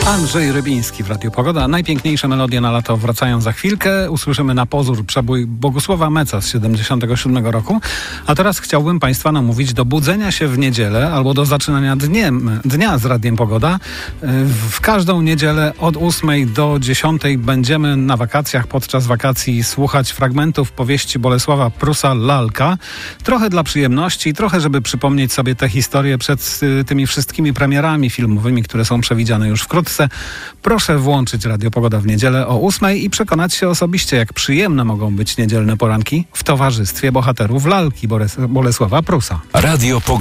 Andrzej Rybiński w Radiu Pogoda. Najpiękniejsze melodie na lato wracają za chwilkę. Usłyszymy na pozór przebój Bogusława Meca z 77 roku. A teraz chciałbym Państwa namówić do budzenia się w niedzielę albo do zaczynania dnia z Radiem Pogoda. W każdą niedzielę od 8 do 10 będziemy na wakacjach, podczas wakacji słuchać fragmentów powieści Bolesława Prusa Lalka. Trochę dla przyjemności, trochę żeby przypomnieć sobie tę historię przed tymi wszystkimi premierami filmowymi, które są przewidziane już wkrótce. Proszę włączyć Radio Pogoda w niedzielę o 8 i przekonać się osobiście, jak przyjemne mogą być niedzielne poranki w towarzystwie bohaterów Lalki Bolesława Prusa. Radio Pogoda.